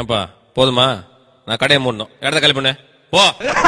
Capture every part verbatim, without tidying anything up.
ஏன்பா போதுமா? நான் கடையை மூடணும். இடத்த காலி பண்ணு போ.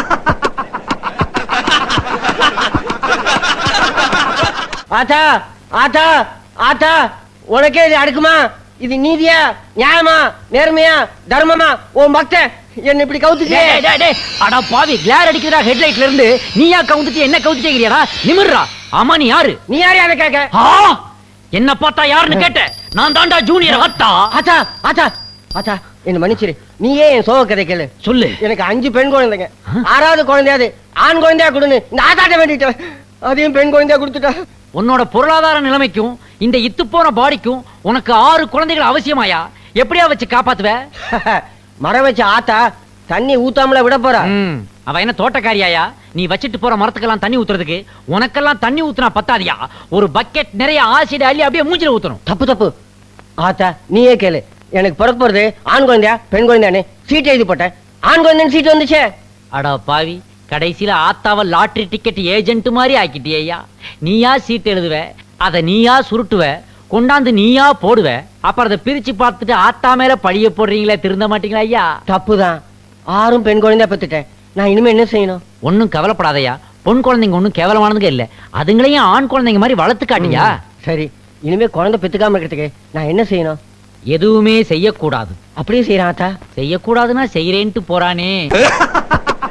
ஆத்தா ஆத்தா ஆத்தா, உனக்கே இது அடுக்குமா? இது நீதியா, நியாயமா, நேர்மையா, தர்மமா? உன் பக்தன் என்ன இப்படி கவுத்துட்டே? அடா பாவி, கிளார் அடிக்கிறா ஹெட்லைட்ல இருந்து. நீயா கவுந்துட்டு என்ன கவுத்துட்டேங்கறியாடா? நிமிர்றா. ஆமா நீ யாரு? நீ யாரு யார கேக்க? என்ன பார்த்தா யாருன்னு கேட்ட? நான் தாண்டா ஜூனியர் ஆத்தா. ஆத்தா ஆத்தா ஆத்தா, என்ன மன்னிச்சிரு. நீயே என் சோக கதை கேளு. சொல்லு. எனக்கு அஞ்சு பெண் குழந்தைங்க. ஆறாவது குழந்தையாது ஆண் குழந்தையா கொடுன்னு இந்த ஆத்தாட்ட வேண்டிட்டேன். அதையும் பெண் குழந்தையா கொடுத்துட்டா. உன்னோட பொருளாதார நிலைமைக்கும் இந்த இத்து போன பாடிக்கும் உனக்கு ஆறு குழந்தைகள் அவசியமாயா? எப்படியா வச்சு காப்பாத்துவ? மரம் வச்ச ஆத்தா தண்ணி ஊத்தாமல விட போறா. அவ என்ன தோட்டக்காரியாயா? நீ வச்சிட்டு போற மரத்துக்கெல்லாம் தண்ணி ஊத்துறதுக்கு உனக்கெல்லாம் தண்ணி ஊத்துனா பத்தாதியா? ஒரு பக்கெட் நிறைய ஆசிட் அள்ளி அப்படியே மூஞ்சில ஊத்தணும். தப்பு தப்பு ஆத்தா, நீயே கேளு. எனக்கு பிறக்க போறது ஆண் குழந்தையா பெண் குழந்தையானு சீட் எழுதி போட்டேன். ஆண் குழந்தைன்னு சீட் வந்துச்சே. அடா பாவி, கடைசியில ஆத்தாவ லாட்டரி டிக்கெட் ஏஜென்ட் மாதிரி ஆக்கிட்டியா? நீயா சீட் எழுதுவ, அத நீயா சுருட்டுவ, கொண்டாந்து நீயா போடுவ, அப்புறம் அதை பிரிச்சு பார்த்துட்டு ஆத்தா மேல பழிய போடுறீங்களே, திருந்த மாட்டீங்களா ஐயா? தப்புதான். ஆறும் பெண் குழந்தையா பெத்துட்டேன். நான் இனிமே என்ன செய்யணும்? ஒன்னும் கவலைப்படாதயா. பொன் குழந்தைங்க ஒன்னும் கேவலமானதுங்க இல்ல. அதுங்களையும் ஆண் குழந்தைங்க மாதிரி வளர்த்து காட்டியா? சரி, இனிமே குழந்தை பெத்துக்காம இருக்கிறதுக்கு நான் என்ன செய்யணும்? எதுவுமே செய்யக்கூடாது. அப்படியே செய்யறான் ஆத்தா. செய்யக்கூடாதுன்னா செய்யறேன்ட்டு போறானே.